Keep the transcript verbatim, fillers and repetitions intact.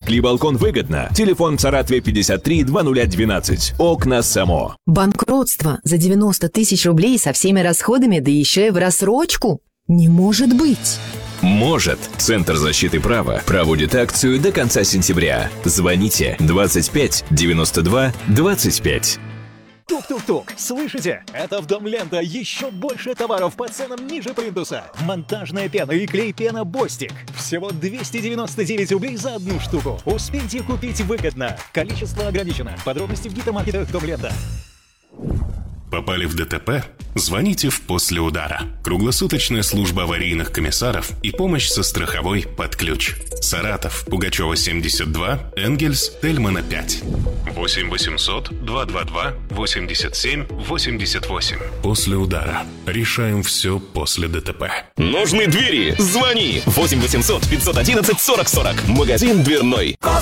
ли балкон выгодно? Телефон в Саратове пятьдесят три двадцать двенадцать. Окна САМО. Банкротство за девяносто тысяч рублей со всеми расходами, да еще и в рассрочку? Не может быть! Может. Центр защиты права проводит акцию до конца сентября. Звоните двадцать пять девяносто два двадцать пять. Тук-тук-тук, слышите? Это в Дом Лента еще больше товаров по ценам ниже плинтуса. Монтажная пена и клей-пена Бостик. Всего двести девяносто девять рублей за одну штуку. Успейте купить выгодно. Количество ограничено. Подробности в гипермаркетах Дом Лента. Попали в ДТП? Звоните в «После удара». Круглосуточная служба аварийных комиссаров и помощь со страховой под ключ. Саратов, Пугачева, семьдесят два, Энгельс, Тельмана, пять. восемь восемьсот два два два восемьдесят семь восемьдесят восемь. «После удара». Решаем все после ДТП. Нужны двери? Звони! восемь восемьсот пятьсот одиннадцать сорок сорок. Магазин дверной.